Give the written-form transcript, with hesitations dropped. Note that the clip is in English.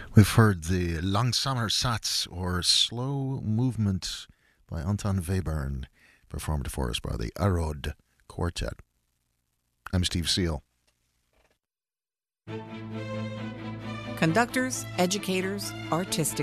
We've heard the Langsamer Satz, or Slow Movement, by Anton Webern, performed for us by the Arod Quartet. I'm Steve Seal. Conductors, educators, artistic